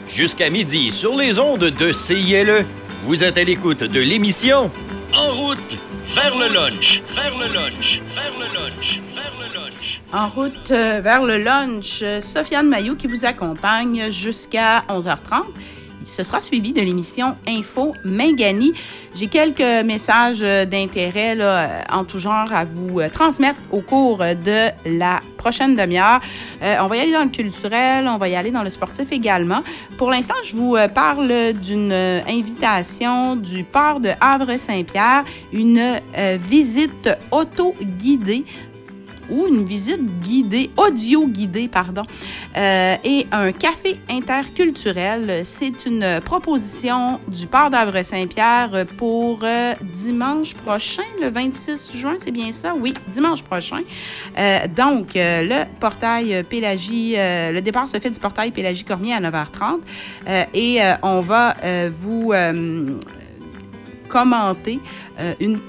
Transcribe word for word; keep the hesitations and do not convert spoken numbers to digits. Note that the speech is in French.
jusqu'à midi sur les ondes de C I L E. Vous êtes à l'écoute de l'émission En route vers le lunch, vers le lunch, vers le lunch, vers le lunch. En route euh, vers le lunch, Sofiane Mailloux qui vous accompagne jusqu'à onze heures trente. Ce sera suivi de l'émission Info Mingani. J'ai quelques messages d'intérêt là, en tout genre à vous transmettre au cours de la prochaine demi-heure. Euh, on va y aller dans le culturel, on va y aller dans le sportif également. Pour l'instant, je vous parle d'une invitation du port de Havre-Saint-Pierre, une euh, visite auto-guidée ou une visite guidée, audio-guidée, pardon, euh, et un café interculturel. C'est une proposition du port d'Havre-Saint-Pierre pour euh, dimanche prochain, le vingt-six juin, c'est bien ça? Oui, dimanche prochain. Euh, donc, euh, le portail Pélagie, euh, le départ se fait du portail Pélagie-Cormier à neuf heures trente euh, et euh, on va euh, vous... Euh, commenter euh, une